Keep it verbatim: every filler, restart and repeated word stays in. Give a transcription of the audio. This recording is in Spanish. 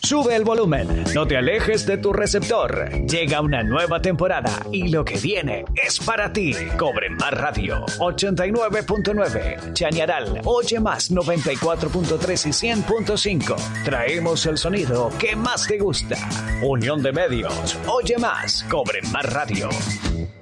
Sube el volumen, no te alejes de tu receptor. Llega una nueva temporada y lo que viene es para ti. Cobre Más Radio, ochenta y nueve punto nueve. Chañaral, Oye Más, noventa y cuatro punto tres y cien punto cinco. Traemos el sonido que más te gusta. Unión de Medios, Oye Más, Cobre Más Radio.